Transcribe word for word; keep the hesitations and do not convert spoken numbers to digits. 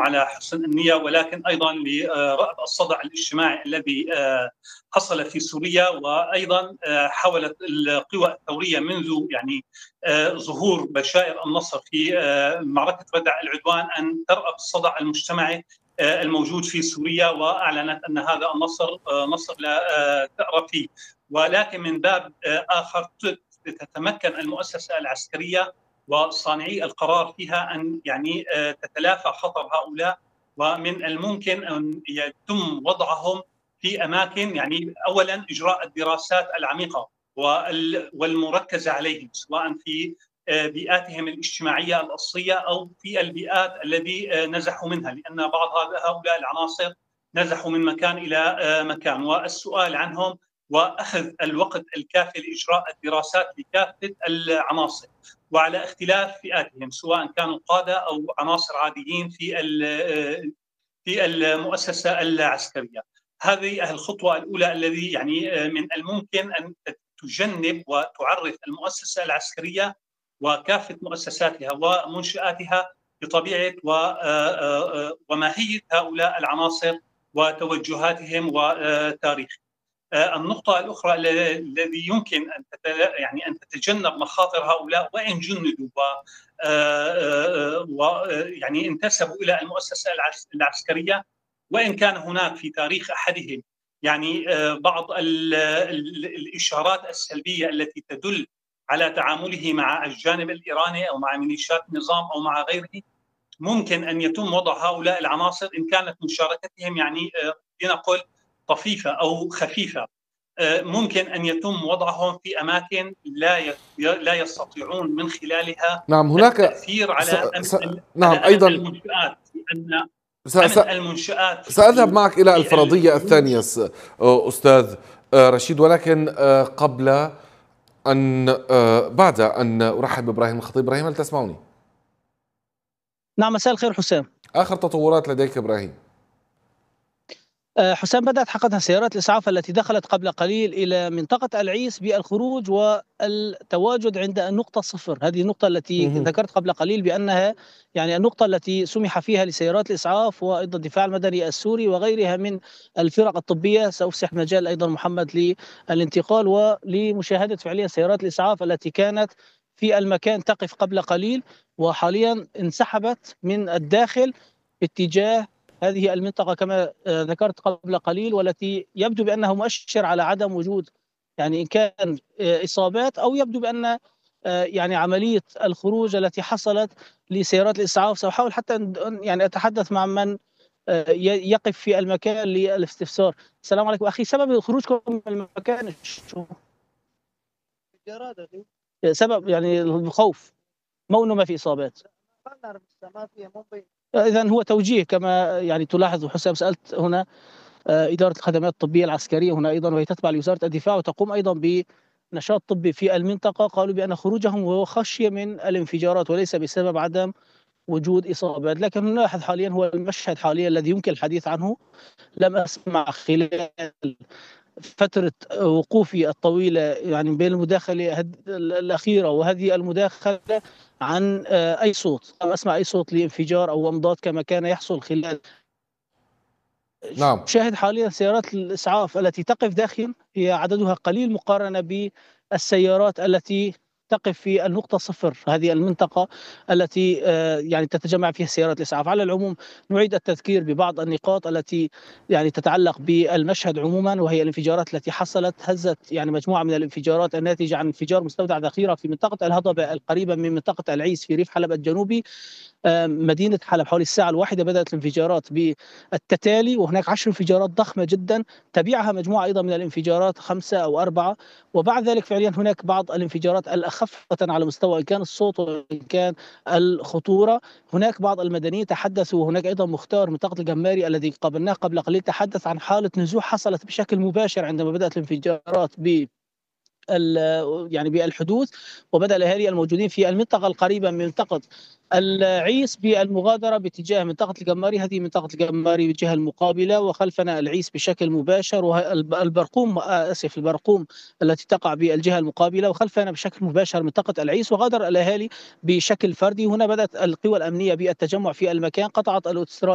على حسن النية، ولكن أيضا لرأب الصدع الاجتماعي الذي حصل في سوريا. وأيضا حاولت القوى الثورية منذ يعني ظهور بشائر النصر في معركة ردع العدوان أن ترأب الصدع المجتمعي الموجود في سوريا، وأعلنت أن هذا النصر نصر لا تأرى فيه. ولكن من باب آخر تتمكن المؤسسة العسكرية وصانعي القرار فيها أن يعني تتلافى خطر هؤلاء، ومن الممكن أن يتم وضعهم في أماكن، يعني أولا إجراء الدراسات العميقة والمركزة عليهم، سواء في بيئاتهم الاجتماعية الأصلية أو في البيئات الذي نزحوا منها، لأن بعض هؤلاء العناصر نزحوا من مكان إلى مكان، والسؤال عنهم وأخذ الوقت الكافي لإجراء الدراسات لكافة العناصر وعلى اختلاف فئاتهم، سواء كانوا قادة أو عناصر عاديين في في المؤسسة العسكرية. هذه الخطوة الأولى الذي يعني من الممكن أن تجنب وتعرف المؤسسة العسكرية وكافة مؤسساتها ومنشآتها بطبيعة وماهية هؤلاء العناصر وتوجهاتهم وتاريخهم. النقطة الأخرى الذي يمكن أن يعني أن تتجنب مخاطر هؤلاء وإن جندوا ويعني انتسبوا إلى المؤسسة العسكرية، وإن كان هناك في تاريخ أحدهم يعني بعض الإشارات السلبية التي تدل على تعامله مع الجانب الإيراني أو مع ميليشيات النظام أو مع غيره، ممكن أن يتم وضع هؤلاء العناصر إن كانت مشاركتهم يعني لنقل طفيفة أو خفيفة، ممكن أن يتم وضعهم في أماكن لا لا يستطيعون من خلالها نعم هناك التأثير على س... س... أمن نعم على أيضا المنشآت، لأن س... أمن س... المنشآت سأذهب معك إلى الفرضية الحدود. الثانية أستاذ رشيد، ولكن قبل أن بعد أن أرحب بإبراهيم الخطيب. إبراهيم، هل تسمعني؟ نعم، مساء الخير حسام. آخر تطورات لديك إبراهيم؟ حسام، بدأت حقيقة سيارات الإسعاف التي دخلت قبل قليل إلى منطقة العيس بالخروج والتواجد عند النقطة صفر. هذه النقطة التي ذكرت قبل قليل بأنها يعني النقطة التي سمح فيها لسيارات الإسعاف وأيضا الدفاع المدني السوري وغيرها من الفرق الطبية سأفسح مجال أيضا محمد للانتقال ولمشاهدة فعليا سيارات الإسعاف التي كانت في المكان تقف قبل قليل، وحاليا انسحبت من الداخل باتجاه هذه المنطقة كما ذكرت قبل قليل، والتي يبدو بأنه مؤشر على عدم وجود يعني إن كان إصابات أو يبدو بأن يعني عملية الخروج التي حصلت لسيارات الإسعاف. سأحاول حتى أن يعني أتحدث مع من يقف في المكان للاستفسار. السلام عليكم أخي، سبب خروجكم من المكان شو؟ سبب يعني الخوف مو ما في إصابات؟ إذن هو توجيه كما يعني تلاحظ حسام. سألت هنا إدارة الخدمات الطبية العسكرية هنا أيضا، وهي تتبع لوزارة الدفاع وتقوم أيضا بنشاط طبي في المنطقة، قالوا بأن خروجهم هو خشية من الانفجارات وليس بسبب عدم وجود إصابات. لكن نلاحظ حاليا هو المشهد حاليا الذي يمكن الحديث عنه. لم أسمع خلال فترة وقوفي الطويلة يعني بين المداخلة الأخيرة وهذه المداخلة عن أي صوت، لم أسمع أي صوت لانفجار أو أمضاد كما كان يحصل خلال. نعم. شاهد حاليا سيارات الإسعاف التي تقف داخل هي عددها قليل مقارنة بالسيارات التي تقف في النقطة صفر، هذه المنطقة التي يعني تتجمع فيها سيارات الإسعاف. على العموم نعيد التذكير ببعض النقاط التي يعني تتعلق بالمشهد عموما، وهي الانفجارات التي حصلت، هزت يعني مجموعة من الانفجارات الناتجة عن انفجار مستودع ذخيرة في منطقة الهضبة القريبة من منطقة العيس في ريف حلب الجنوبي مدينة حلب. حوالي الساعة الواحدة بدأت الانفجارات بالتتالي، وهناك عشر انفجارات ضخمة جدا تبعها مجموعة أيضا من الانفجارات خمسة أو أربعة، وبعد ذلك فعليا هناك بعض الانفجارات الأخف على مستوى إن كان الصوت وإن كان الخطورة. هناك بعض المدنيين تحدثوا، وهناك أيضا مختار منطقة الجماري الذي قابلناه قبل قليل تحدث عن حالة نزوح حصلت بشكل مباشر عندما بدأت الانفجارات ب يعني بالحدوث، وبدأ الأهالي الموجودين في المنطقة القريبة من منطقة العيس بالمغادرة باتجاه منطقة الجماري. هذه منطقة الجماري بالجهة المقابلة، وخلفنا العيس بشكل مباشر، والبرقوم آسف البرقوم التي تقع بالجهة المقابلة، وخلفنا بشكل مباشر منطقة العيس. وغادر الأهالي بشكل فردي. هنا بدأت القوى الأمنية بالتجمع في المكان، قطعت الأوتوستراد